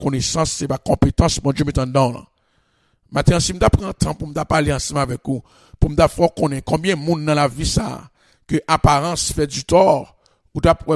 connaissance, c'est pas compétence, bon Dieu mettant dedans, là. Maintenant, si m'da prend temps pour m'da parler ensemble avec vous, pour m'da faire connaître combien de monde dans la vie ça, que apparence fait du tort, ou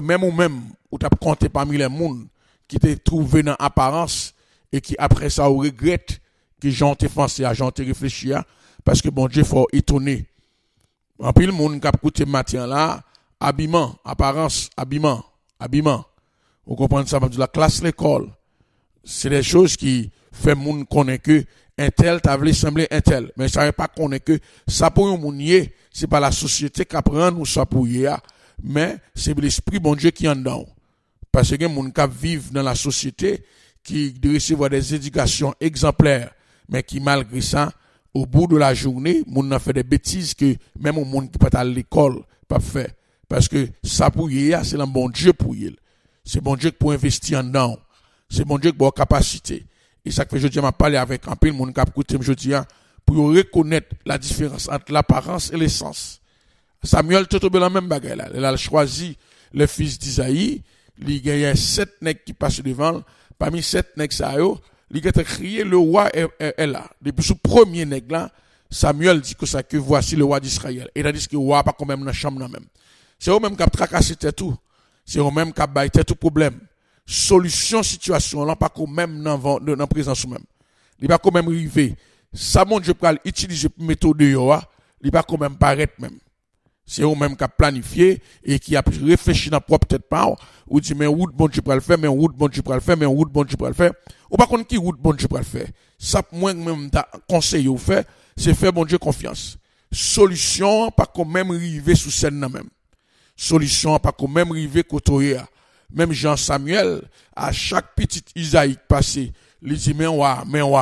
t'as compté parmi les monde qui t'est trouvé dans apparence, et qui après ça, ou regrette, que j'en t'ai pensé, j'en t'ai réfléchi, parce que bon Dieu, faut étonner. En plus, le monde qui a écouté matin là, habillement, apparence, habillement. Vous comprenez ça, de la classe, l'école. C'est des choses qui fait monde connaître que un tel t'a voulu sembler un tel. Mais ça veut pas connaître que ça pour un monde c'est pas la société qui apprend nous ça pour yé, mais c'est l'esprit bon Dieu qui en dedans. Parce que monde qui vivent dans la société, qui de recevoir des éducations exemplaires, mais qui malgré ça, au bout de la journée, moun a fait des bêtises que même au monde qui pas à l'école pas fait. Parce que ça pour yé, c'est le bon Dieu pour yé. C'est bon Dieu qui pour investir en dedans. C'est bon Dieu qui a capacité. Et ça que je dis, m'a parlé avec un peu le monde qui a écouté, je dis, pour reconnaître la différence entre l'apparence et l'essence. Samuel, tout la même bagaille là. Il a choisi le fils d'Isaïe. Il y a 7 nègres qui passent devant. Parmi 7 nègres, ça il a crié, le roi est là. Depuis ce premier nègre là, Samuel dit que voici le roi d'Israël. Et il a dit que le roi pas quand même dans la chambre là même. C'est eux même qui a tracassé tout. C'est eux même qui a baillé tout problème. Solution situation là pas quand même dans présence même. Il va quand même arriver. Ça mon Dieu peut utiliser méthode yo, il va quand même paraître même. C'est eux même qui a planifié et qui a réfléchi dans propre tête pas ou dit mais route bon Dieu peut le faire, mais route bon Dieu peut le faire, mais route bon Dieu peut le faire. Ou pas connait qui route bon Dieu peut le faire. Ça moi même conseil ou fait, c'est faire bon Dieu confiance. Solution pas quand même arriver sous scène là même. Solution pas quand même arriver côté. Même Jean Samuel, à chaque petite Isaïe passé, il dit, mais ouais,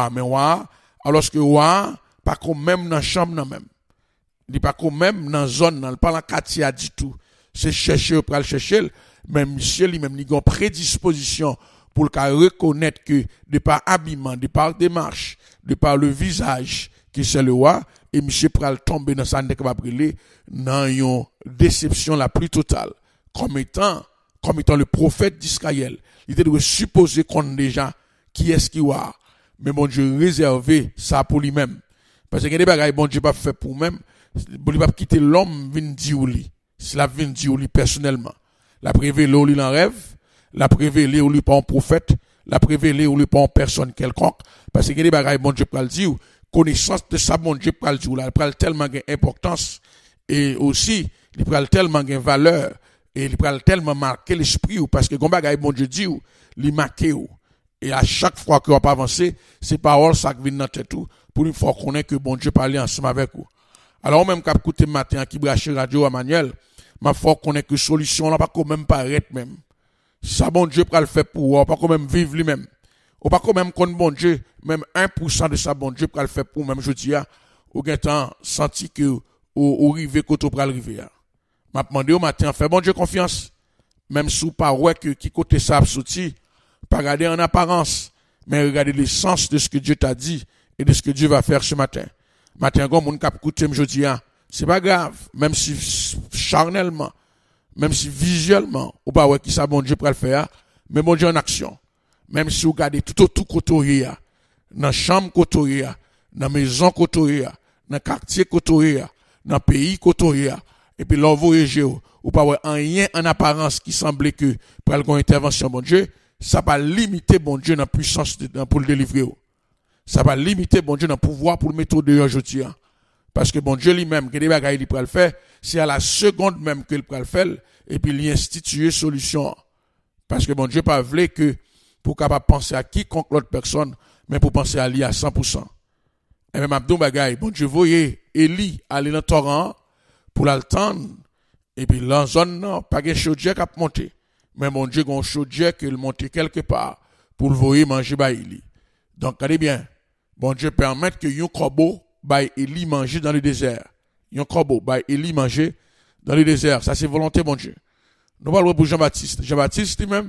alors que ouais, pas comme même dans la chambre, non même. Il pas comme même dans la zone, dans le quartier, dit tout. C'est chercher, pour le chercher, même monsieur, lui-même, il a une prédisposition pour le reconnaître que, de par habillement, de par démarche, de par le visage, que c'est le roi, et monsieur pral tomber dans sa nez qui va brûler, dans une déception la plus totale. Comme étant le prophète d'Israël, il doit supposer qu'on déjà qui est-ce qui va. Mais bon Dieu réservé ça pour lui-même. Parce que des bagages bon Dieu pas fait pour lui-même, il va quitter l'homme vinn dire lui. C'est la vinn dire lui personnellement. La révéler lui dans rêve, la révéler lui pas un prophète, la révéler lui pas une personne quelconque. Parce que des bagages bon Dieu pas le dire, connaissance de ça bon Dieu pas le dire là, il prend tellement d'importance et aussi il prend tellement de valeur. Et il prend tellement marqué l'esprit ou parce que comme bagaille bon Dieu dit ou il marqué ou et à chaque fois qu'on va avancer ces paroles ça viennent dans tête tout pour une fois qu'on est que bon Dieu parle ensemble avec vous. Alors même qu'à écouter matin qui brache radio à Manuel ma foi qu'on est que solution là pas quand même paraître même ça bon Dieu peut le faire pour ou pas quand même vivre lui-même ou pas quand même qu'on bon Dieu même 1% de ça bon Dieu peut le faire pour même je dis ou gain temps senti que au river côté pour arriver m'a demandé au matin, fais bon Dieu confiance. Même sous pas ouais que qui côté ça sorti, pas regarder en apparence, mais regarder l'essence de ce que Dieu t'a dit et de ce que Dieu va faire ce matin. Matin comme mon cap écouter me jodi c'est pas grave, même si charnellement, même si visuellement ou pas ouais qui ça bon Dieu pour le faire, mais bon Dieu en action. Même si vous regardez tout autour côté dans chambre côté dans maison côté dans quartier côté dans pays côté et puis l'envoyer ou pas rien en apparence qui semblait que pour une intervention bon Dieu ça va limiter bon Dieu dans puissance pour le délivrer ça va limiter bon Dieu dans pouvoir pour le mettre dehors aujourd'hui parce que bon Dieu lui-même que des bagages il peut le faire c'est à la seconde même que il peut le faire et puis il instituer solution parce que bon Dieu pas voulu que pour capable penser à quiconque l'autre personne mais pour penser à lui à 100%. Et même Abdou bagaille bon Dieu voyez Élie aller dans le torrent pour l'attendre et puis dans zone non pas de chaudière qui a monté mais mon Dieu gon chaudière qu'il monte quelque part pour le voyer manger ba Élie. Donc regardez bien bon Dieu permettre que yon corbeau ba Élie manger dans le désert yon corbeau ba Élie manger dans le désert ça c'est volonté bon Dieu. Nous parlons pour Jean-Baptiste lui-même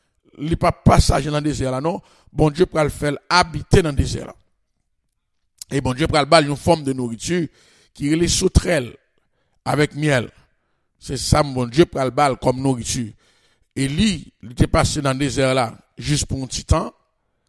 il pas passage dans le désert là non bon Dieu pour le faire habiter dans le désert là. Et bon Dieu pour le bal une forme de nourriture qui est les sauterelles avec miel. C'est ça, mon Dieu, pour le bal comme nourriture. Élie, il était passé dans le désert là, juste pour un petit temps.